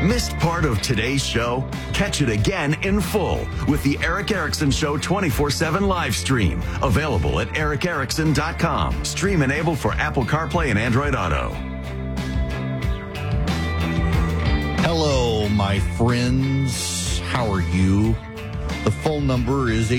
Missed part of today's show? Catch it again in full with the Eric Erickson Show 24/7 live stream. Available at ericerickson.com. Stream enabled for Apple CarPlay and Android Auto. Hello, my friends. How are you? The phone number is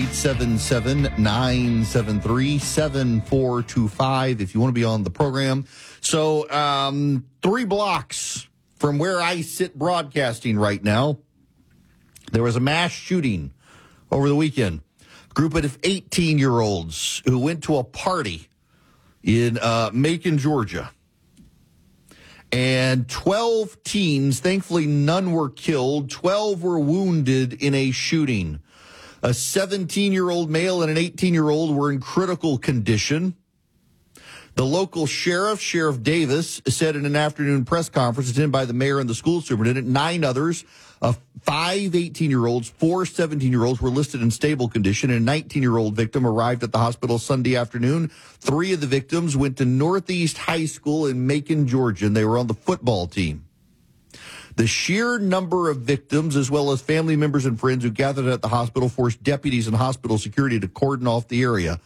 877-973-7425 if you want to be on the program. So, 3 blocks from where I sit broadcasting right now, there was a mass shooting over the weekend. A group of 18-year-olds who went to a party in Macon, Georgia. And 12 teens, thankfully none were killed, 12 were wounded in a shooting. A 17-year-old male and an 18-year-old were in critical condition. The local sheriff, Sheriff Davis, said in an afternoon press conference attended by the mayor and the school superintendent, 9 others, 5 18-year-olds, 4 17-year-olds were listed in stable condition, and a 19-year-old victim arrived at the hospital Sunday afternoon. 3 of the victims went to Northeast High School in Macon, Georgia, and they were on the football team. The sheer number of victims, as well as family members and friends who gathered at the hospital, forced deputies and hospital security to cordon off the area.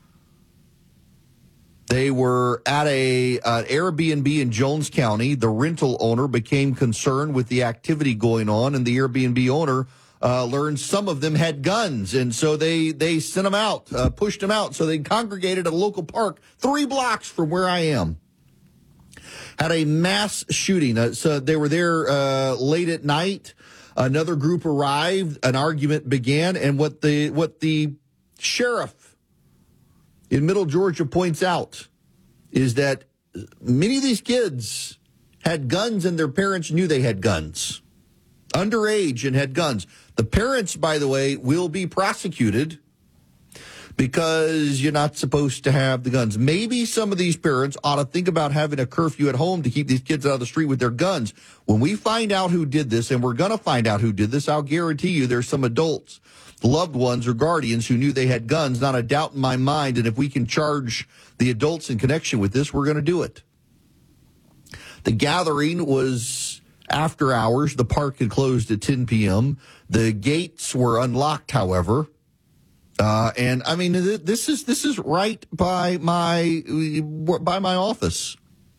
They were at an Airbnb in Jones County. The rental owner became concerned with the activity going on, and the Airbnb owner learned some of them had guns, and so they sent them out, pushed them out. So they congregated at a local park 3 blocks from where I am. Had a mass shooting. So they were there late at night. Another group arrived. An argument began, and what the sheriff in Middle Georgia points out is that many of these kids had guns and their parents knew they had guns. Underage and had guns. The parents, by the way, will be prosecuted because you're not supposed to have the guns. Maybe some of these parents ought to think about having a curfew at home to keep these kids out of the street with their guns. When we find out who did this, and we're going to find out who did this, I'll guarantee you there's some adults, loved ones or guardians who knew they had guns, not a doubt in my mind. And if we can charge the adults in connection with this, we're going to do it. The gathering was after hours. The park had closed at 10 p.m. The gates were unlocked, however. And I mean, this is right by my office.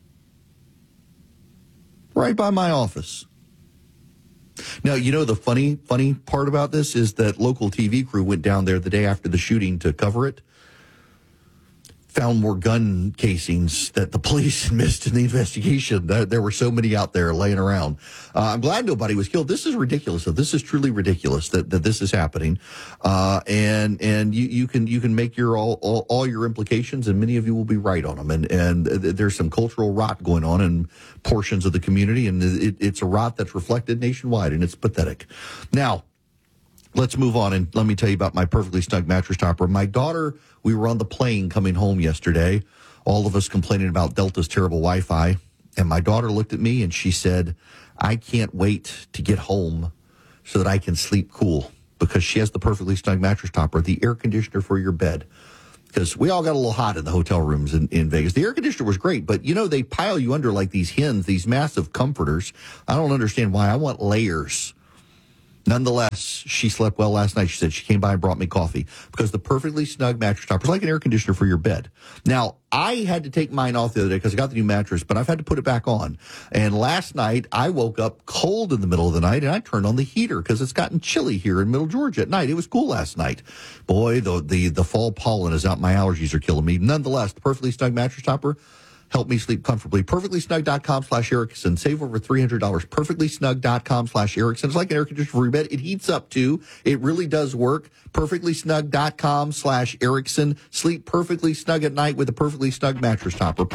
Right by my office. Now, you know, the funny part about this is that local TV crew went down there the day after the shooting to cover it. Found more gun casings that the police missed in the investigation. There were so many out there laying around. I'm glad nobody was killed. This is ridiculous. This is truly ridiculous that this is happening. And you can make your all your implications, and many of you will be right on them. And there's some cultural rot going on in portions of the community, and it's a rot that's reflected nationwide, and it's pathetic. Now, let's move on, and let me tell you about my Perfectly Snug mattress topper. My daughter, we were on the plane coming home yesterday, all of us complaining about Delta's terrible Wi-Fi, and my daughter looked at me and she said, I can't wait to get home so that I can sleep cool, because she has the Perfectly Snug mattress topper, the air conditioner for your bed. Because we all got a little hot in the hotel rooms in Vegas. The air conditioner was great, but, you know, they pile you under like these hens, these massive comforters. I don't understand why. I want layers. Nonetheless, she slept well last night. She said she came by and brought me coffee, because the Perfectly Snug mattress topper is like an air conditioner for your bed. Now, I had to take mine off the other day because I got the new mattress, but I've had to put it back on. And last night, I woke up cold in the middle of the night, and I turned on the heater because it's gotten chilly here in Middle Georgia at night. It was cool last night. Boy, the fall pollen is out. My allergies are killing me. Nonetheless, the Perfectly Snug mattress topper help me sleep comfortably. PerfectlySnug.com/Erickson. Save over $300. PerfectlySnug.com/Erickson. It's like an air conditioner for your bed. It heats up too. It really does work. PerfectlySnug.com/Erickson. Sleep perfectly snug at night with a Perfectly Snug mattress topper.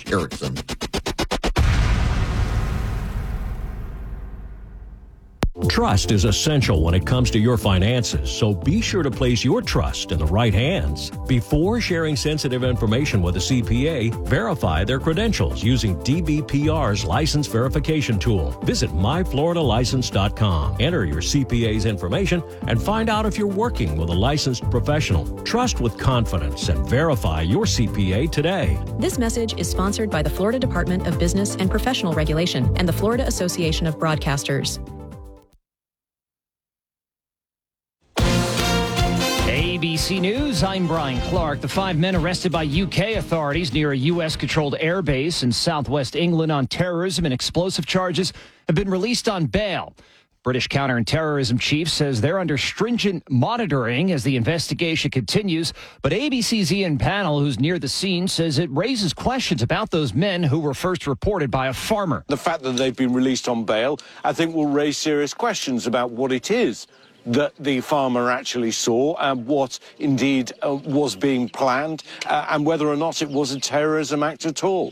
PerfectlySnug.com/Erickson. Trust is essential when it comes to your finances, so be sure to place your trust in the right hands. Before sharing sensitive information with a CPA, verify their credentials using DBPR's license verification tool. Visit myfloridalicense.com. Enter your CPA's information and find out if you're working with a licensed professional. Trust with confidence and verify your CPA today. This message is sponsored by the Florida Department of Business and Professional Regulation and the Florida Association of Broadcasters. ABC News, I'm Brian Clark. The 5 men arrested by UK authorities near a U.S.-controlled airbase in southwest England on terrorism and explosive charges have been released on bail. British counter-terrorism chief says they're under stringent monitoring as the investigation continues. But ABC's Ian Pannell, who's near the scene, says it raises questions about those men who were first reported by a farmer. The fact that they've been released on bail, I think, will raise serious questions about what it is that the farmer actually saw and what indeed was being planned and whether or not it was a terrorism act at all.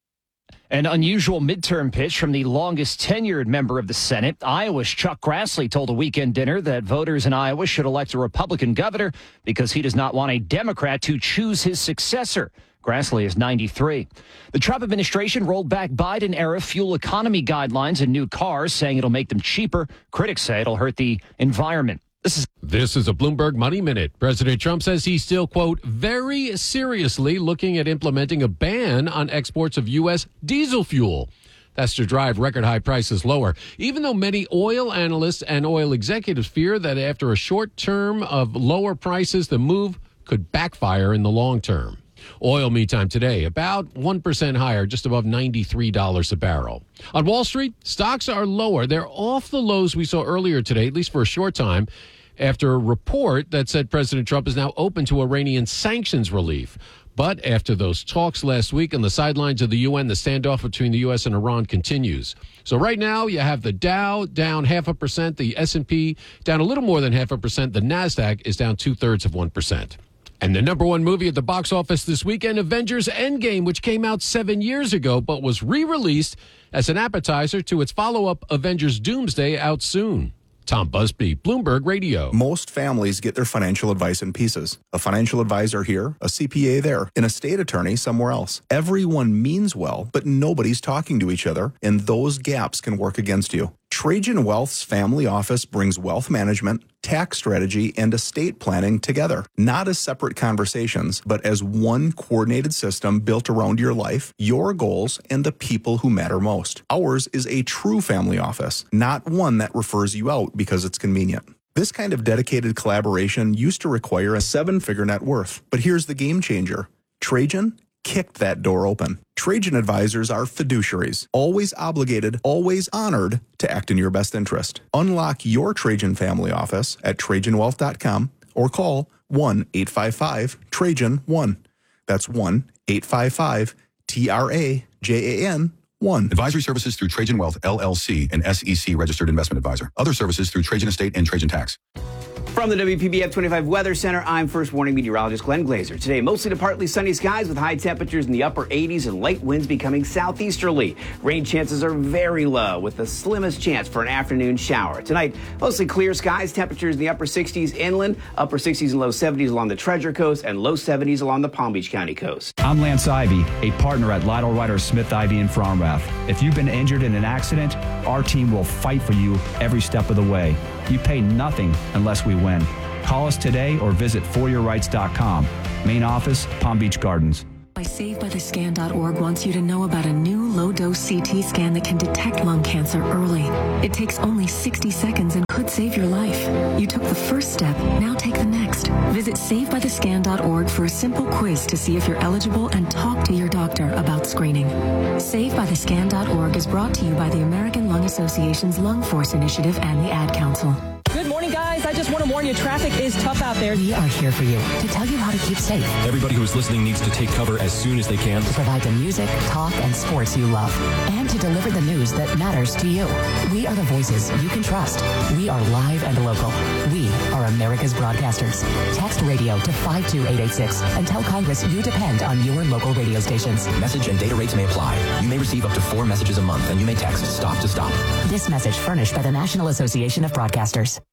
An unusual midterm pitch from the longest tenured member of the Senate. Iowa's Chuck Grassley told a weekend dinner that voters in Iowa should elect a Republican governor because he does not want a Democrat to choose his successor. Grassley is 93. The Trump administration rolled back Biden-era fuel economy guidelines in new cars, saying it'll make them cheaper. Critics say it'll hurt the environment. This is a Bloomberg Money Minute. President Trump says he's still, quote, very seriously looking at implementing a ban on exports of U.S. diesel fuel. That's to drive record high prices lower, even though many oil analysts and oil executives fear that after a short term of lower prices, the move could backfire in the long term. Oil, meantime, today, about 1% higher, just above $93 a barrel. On Wall Street, stocks are lower. They're off the lows we saw earlier today, at least for a short time, after a report that said President Trump is now open to Iranian sanctions relief. But after those talks last week on the sidelines of the UN, the standoff between the U.S. and Iran continues. So right now, you have the Dow down 0.5%, the S&P down a little more than 0.5%, the NASDAQ is down 0.2%. And the number one movie at the box office this weekend, Avengers Endgame, which came out 7 years ago, but was re-released as an appetizer to its follow-up, Avengers Doomsday, out soon. Tom Busby, Bloomberg Radio. Most families get their financial advice in pieces. A financial advisor here, a CPA there, an estate attorney somewhere else. Everyone means well, but nobody's talking to each other, and those gaps can work against you. Trajan Wealth's family office brings wealth management, tax strategy, and estate planning together, not as separate conversations, but as one coordinated system built around your life, your goals, and the people who matter most. Ours is a true family office, not one that refers you out because it's convenient. This kind of dedicated collaboration used to require a 7-figure net worth, but here's the game changer. Trajan kicked that door open. Trajan advisors are fiduciaries, always obligated, always honored to act in your best interest. Unlock your Trajan family office at TrajanWealth.com or call 1-855-TRAJAN-1. That's 1-855-TRAJAN-1. Advisory services through Trajan Wealth, LLC, an SEC registered investment advisor. Other services through Trajan Estate and Trajan Tax. From the WPBF 25 Weather Center, I'm First Warning meteorologist Glenn Glazer. Today, mostly to partly sunny skies with high temperatures in the upper 80s and light winds becoming southeasterly. Rain chances are very low with the slimmest chance for an afternoon shower. Tonight, mostly clear skies, temperatures in the upper 60s inland, upper 60s and low 70s along the Treasure Coast, and low 70s along the Palm Beach County coast. I'm Lance Ivy, a partner at Lytle Ryder Smith Ivy in Fromrath. If you've been injured in an accident, our team will fight for you every step of the way. You pay nothing unless we win. Call us today or visit foryourrights.com. Main office, Palm Beach Gardens. SaveByTheScan.org wants you to know about a new low-dose CT scan that can detect lung cancer early. It takes only 60 seconds and could save your life. You took the first step, now take the next. Visit SaveByTheScan.org for a simple quiz to see if you're eligible and talk to your doctor about screening. SaveByTheScan.org is brought to you by the American Lung Association's Lung Force Initiative and the Ad Council. Good morning, Hey, guys, I just want to warn you, traffic is tough out there. We are here for you to tell you how to keep safe. Everybody who is listening needs to take cover as soon as they can. To provide the music, talk, and sports you love. And to deliver the news that matters to you. We are the voices you can trust. We are live and local. We are America's broadcasters. Text radio to 52886 and tell Congress you depend on your local radio stations. Message and data rates may apply. You may receive up to 4 messages a month, and you may text STOP to stop. This message furnished by the National Association of Broadcasters.